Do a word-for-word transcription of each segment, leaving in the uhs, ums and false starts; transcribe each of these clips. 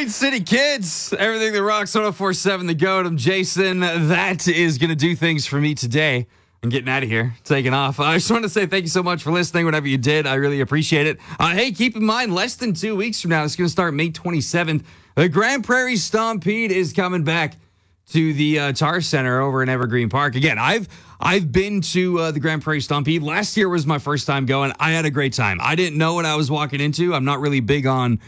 Queen City Kids, everything that rocks one oh four point seven The Goat. I'm Jason. That is going to do things for me today. I'm getting out of here, taking off. I just want to say thank you so much for listening, whatever you did. I really appreciate it. Uh, hey, keep in mind, less than two weeks from now, it's going to start May twenty-seventh. The Grand Prairie Stompede is coming back to the uh, Tar Center over in Evergreen Park. Again, I've I've been to uh, the Grand Prairie Stompede. Last year was my first time going. I had a great time. I didn't know what I was walking into. I'm not really big on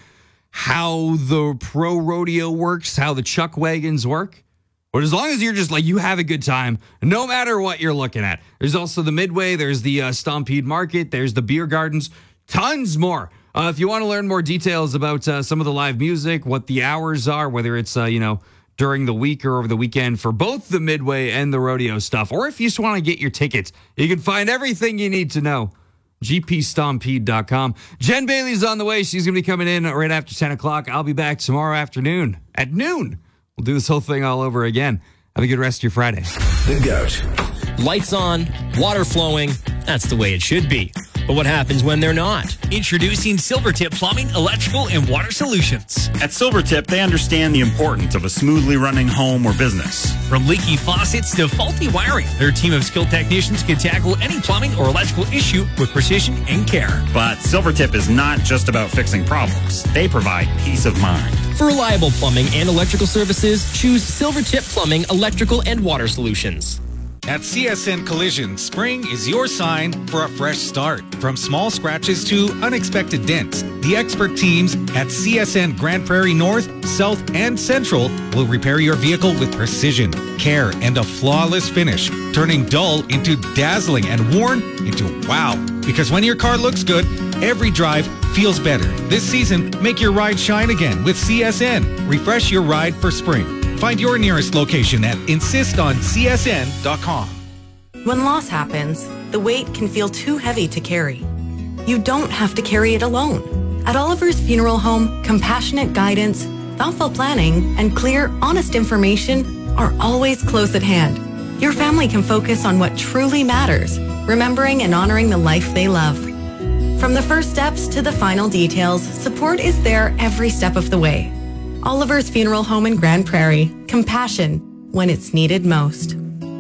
how the pro rodeo works, how the chuck wagons work. But as long as you're just like, you have a good time, no matter what you're looking at. There's also the Midway. There's the uh, Stompede Market. There's the beer gardens. Tons more. Uh, if you want to learn more details about uh, some of the live music, what the hours are, whether it's, uh, you know, during the week or over the weekend for both the Midway and the rodeo stuff, or if you just want to get your tickets, you can find everything you need to know. G P stompede dot com. Jen Bailey's on the way. She's going to be coming in right after ten o'clock. I'll be back tomorrow afternoon at noon. We'll do this whole thing all over again. Have a good rest of your Friday. The Goat. Lights on, water flowing. That's the way it should be. But what happens when they're not? Introducing Silvertip Plumbing, Electrical, and Water Solutions. At Silvertip, they understand the importance of a smoothly running home or business. From leaky faucets to faulty wiring, their team of skilled technicians can tackle any plumbing or electrical issue with precision and care. But Silvertip is not just about fixing problems. They provide peace of mind. For reliable plumbing and electrical services, choose Silvertip Plumbing, Electrical, and Water Solutions. At C S N Collision, spring is your sign for a fresh start. From small scratches to unexpected dents, the expert teams at C S N Grand Prairie North, South, and Central will repair your vehicle with precision, care, and a flawless finish, turning dull into dazzling and worn into wow. Because when your car looks good, every drive feels better. This season, make your ride shine again with C S N. Refresh your ride for spring. Find your nearest location at insist on C S N dot com. When loss happens, the weight can feel too heavy to carry. You don't have to carry it alone. At Oliver's Funeral Home, compassionate guidance, thoughtful planning, and clear, honest information are always close at hand. Your family can focus on what truly matters, remembering and honoring the life they love. From the first steps to the final details, support is there every step of the way. Oliver's Funeral Home in Grand Prairie. Compassion when it's needed most.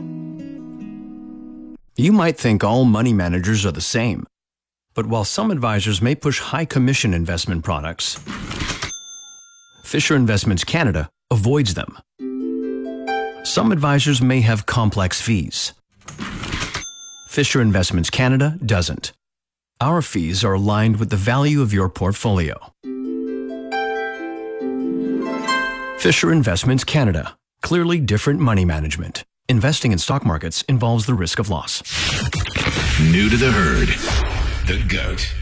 You might think all money managers are the same. But while some advisors may push high commission investment products, Fisher Investments Canada avoids them. Some advisors may have complex fees. Fisher Investments Canada doesn't. Our fees are aligned with the value of your portfolio. Fisher Investments Canada. Clearly different money management. Investing in stock markets involves the risk of loss. New to the herd. The Goat.